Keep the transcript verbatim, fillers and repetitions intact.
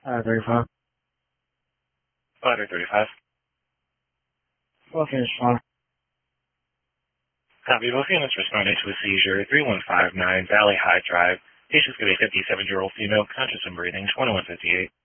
Uh, thirty-five. Ladder thirty-five. Both units respond. Copy. Both units responding to a seizure. three one five nine Valley High Drive. Patient's going to be a fifty-seven-year-old female, conscious and breathing, twenty-one fifty-eight.